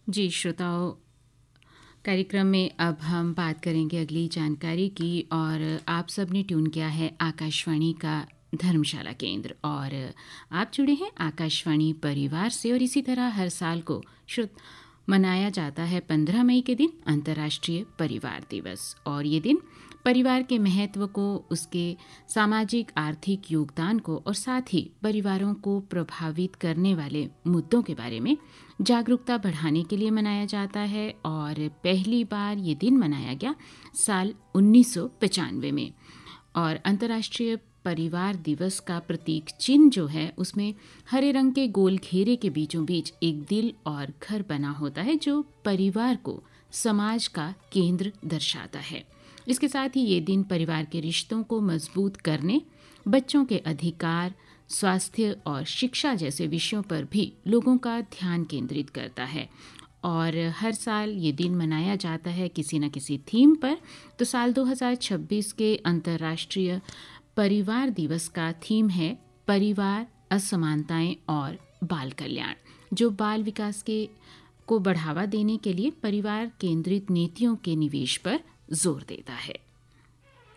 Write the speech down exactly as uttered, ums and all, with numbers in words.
जी श्रोताओं, कार्यक्रम में अब हम बात करेंगे अगली जानकारी की। और आप सबने ट्यून किया है आकाशवाणी का धर्मशाला केंद्र और आप जुड़े हैं आकाशवाणी परिवार से। और इसी तरह हर साल को श्रुत मनाया जाता है पंद्रह मई के दिन अंतर्राष्ट्रीय परिवार दिवस। और ये दिन परिवार के महत्व को, उसके सामाजिक आर्थिक योगदान को और साथ ही परिवारों को प्रभावित करने वाले मुद्दों के बारे में जागरूकता बढ़ाने के लिए मनाया जाता है। और पहली बार ये दिन मनाया गया साल उन्नीस सौ पचानवे में। और अंतर्राष्ट्रीय परिवार दिवस का प्रतीक चिन्ह जो है उसमें हरे रंग के गोल घेरे के बीचों बीच एक दिल और घर बना होता है, जो परिवार को समाज का केंद्र दर्शाता है। इसके साथ ही ये दिन परिवार के रिश्तों को मजबूत करने, बच्चों के अधिकार, स्वास्थ्य और शिक्षा जैसे विषयों पर भी लोगों का ध्यान केंद्रित करता है। और हर साल ये दिन मनाया जाता है किसी न किसी थीम पर। तो साल दो हज़ार छब्बीस के अंतर्राष्ट्रीय परिवार दिवस का थीम है परिवार, असमानताएं और बाल कल्याण, जो बाल विकास के को बढ़ावा देने के लिए परिवार केंद्रित नीतियों के निवेश पर जोर देता है।